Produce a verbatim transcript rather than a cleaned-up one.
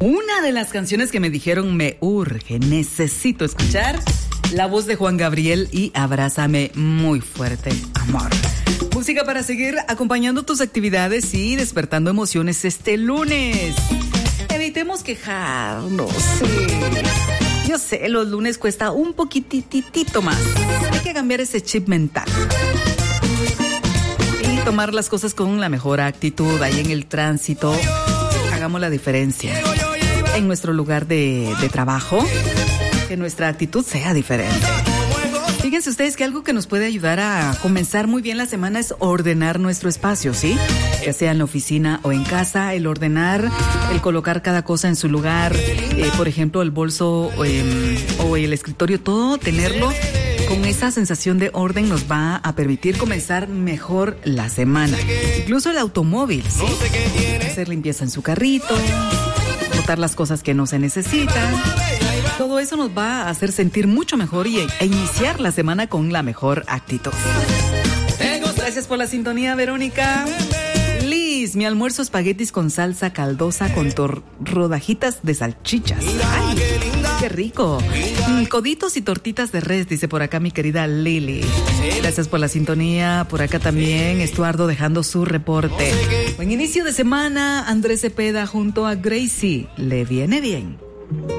Una de las canciones que me dijeron me urge, necesito escuchar la voz de Juan Gabriel y Abrázame muy fuerte, amor. Música para seguir acompañando tus actividades y despertando emociones este lunes. Evitemos quejarnos, sí. Yo sé, los lunes cuesta un poquititito más. Hay que cambiar ese chip mental y tomar las cosas con la mejor actitud. Ahí en el tránsito, hagamos la diferencia. En nuestro lugar de, de trabajo, que nuestra actitud sea diferente. Fíjense ustedes que algo que nos puede ayudar a comenzar muy bien la semana es ordenar nuestro espacio, ¿sí? Ya sea en la oficina o en casa, el ordenar, el colocar cada cosa en su lugar, eh, por ejemplo, el bolso eh, o el escritorio, todo tenerlo con esa sensación de orden nos va a permitir comenzar mejor la semana. Incluso el automóvil, ¿sí? Hacer limpieza en su carrito, botar las cosas que no se necesitan. Todo eso nos va a hacer sentir mucho mejor y e iniciar la semana con la mejor actitud. Gracias por la sintonía, Verónica. Liz, mi almuerzo espaguetis con salsa caldosa con tor- rodajitas de salchichas. ¡Ay, qué rico! Coditos y tortitas de res, dice por acá mi querida Lili. Gracias por la sintonía. Por acá también Estuardo dejando su reporte. Buen inicio de semana. Andrés Cepeda junto a Gracie. Le viene bien.